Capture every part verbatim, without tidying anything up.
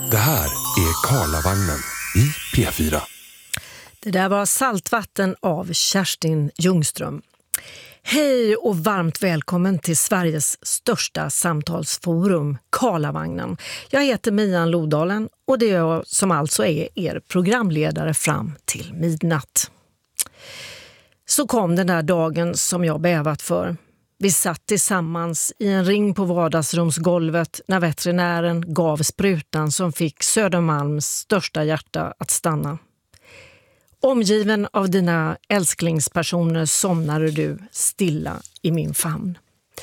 Det här är Karlavagnen i P fyra. Det där var Saltvatten av Kerstin Ljungström. Hej och varmt välkommen till Sveriges största samtalsforum, Karlavagnen. Jag heter Mian Lodalen och det är jag som alltså är er programledare fram till midnatt. Så kom den där dagen som jag bävat för. Vi satt tillsammans i en ring på vardagsrumsgolvet när veterinären gav sprutan som fick Södermalms största hjärta att stanna. Omgiven av dina älsklingspersoner somnade du stilla i min famn.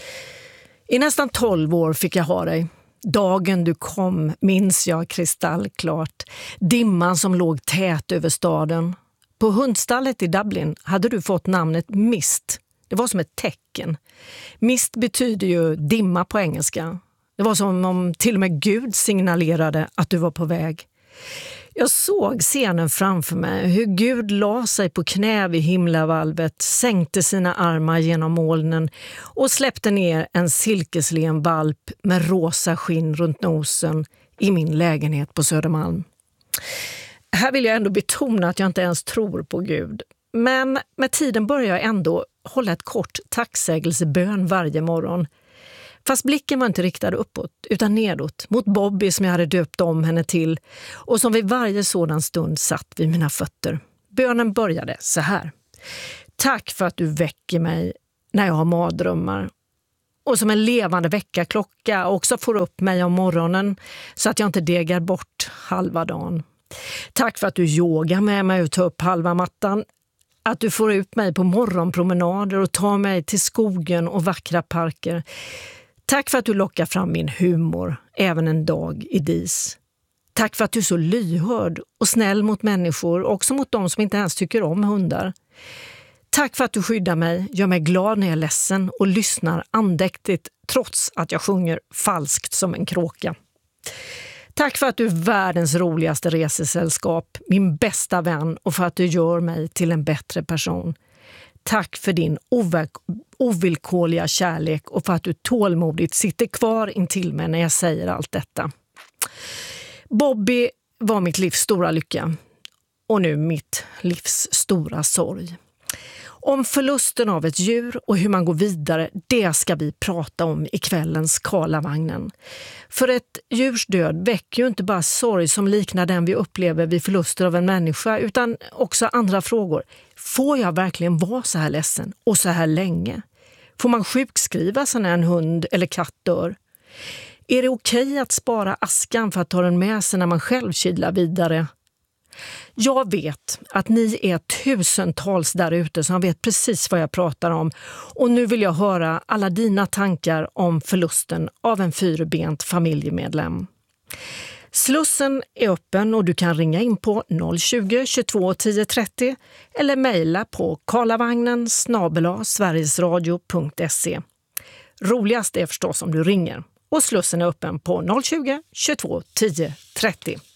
I nästan tolv år fick jag ha dig. Dagen du kom minns jag kristallklart. Dimman som låg tät över staden. På hundstallet i Dublin hade du fått namnet Mist. Det var som ett tecken. Mist betyder ju dimma på engelska. Det var som om till och med Gud signalerade att du var på väg. Jag såg scenen framför mig, hur Gud la sig på knä vid himlavalvet, sänkte sina armar genom molnen och släppte ner en silkeslen valp med rosa skinn runt nosen i min lägenhet på Södermalm. Här vill jag ändå betona att jag inte ens tror på Gud. Men med tiden börjar jag ändå hålla ett kort tacksägelsebön varje morgon. Fast blicken var inte riktad uppåt utan nedåt mot Bobby som jag hade döpt om henne till och som vid varje sådan stund satt vid mina fötter. Bönen började så här. Tack för att du väcker mig när jag har mardrömmar. Och som en levande väckarklocka också får upp mig om morgonen så att jag inte degar bort halva dagen. Tack för att du yogar med mig och tar upp halva mattan. Att du får ut mig på morgonpromenader och tar mig till skogen och vackra parker. Tack för att du lockar fram min humor, även en dag i dis. Tack för att du är så lyhörd och snäll mot människor, också mot de som inte ens tycker om hundar. Tack för att du skyddar mig, gör mig glad när jag är ledsen och lyssnar andäktigt trots att jag sjunger falskt som en kråka. Tack för att du är världens roligaste resesällskap, min bästa vän och för att du gör mig till en bättre person. Tack för din ovillkorliga kärlek och för att du tålmodigt sitter kvar intill mig när jag säger allt detta. Bobby var mitt livs stora lycka och nu mitt livs stora sorg. Om förlusten av ett djur och hur man går vidare, det ska vi prata om i kvällens Karlavagnen. För ett djurs död väcker ju inte bara sorg som liknar den vi upplever vid förluster av en människa, utan också andra frågor. Får jag verkligen vara så här ledsen och så här länge? Får man sjukskriva sig när en hund eller katt dör? Är det okej att spara askan för att ta den med sig när man själv kidlar vidare? Jag vet att ni är tusentals där ute som vet precis vad jag pratar om och nu vill jag höra alla dina tankar om förlusten av en fyrbent familjemedlem. Slussen är öppen och du kan ringa in på noll tjugo, tjugotvå, tio trettio eller mejla på karlavagnen snabel-a sverigesradio punkt se. Roligast är förstås om du ringer och slussen är öppen på noll tjugo, tjugotvå, tio trettio.